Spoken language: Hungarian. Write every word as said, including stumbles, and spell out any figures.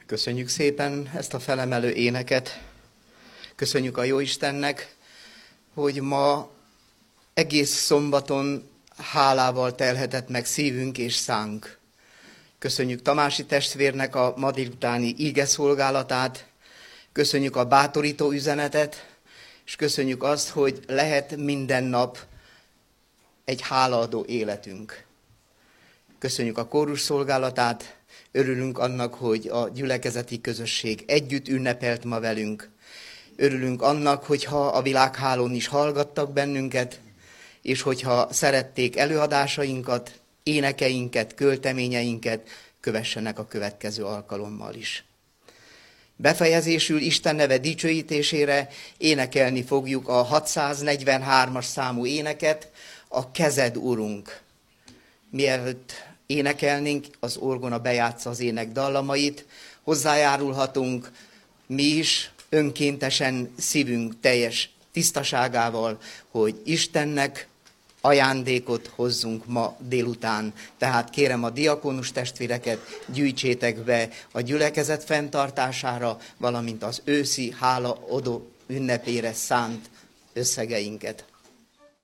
Köszönjük szépen ezt a felemelő éneket. Köszönjük a Jóistennek, hogy ma egész szombaton hálával telhetett meg szívünk és szánk. Köszönjük Tamási testvérnek a ma délutáni ígeszolgálatát, köszönjük a bátorító üzenetet, és köszönjük azt, hogy lehet minden nap egy hálaadó életünk. Köszönjük a kórus szolgálatát, örülünk annak, hogy a gyülekezeti közösség együtt ünnepelt ma velünk. Örülünk annak, hogyha a világhálón is hallgattak bennünket, és hogyha szerették előadásainkat, énekeinket, költeményeinket, kövessenek a következő alkalommal is. Befejezésül Isten neve dicsőítésére énekelni fogjuk a hatszáznegyvenhármas számú éneket, a Kezed, Urunk. Mielőtt énekelnénk, az orgona bejátsza az ének dallamait, hozzájárulhatunk mi is önkéntesen szívünk teljes tisztaságával, hogy Istennek ajándékot hozzunk ma délután. Tehát kérem a diakonus testvéreket, gyűjtsétek be a gyülekezet fenntartására, valamint az őszi hálaadó ünnepére szánt összegeinket.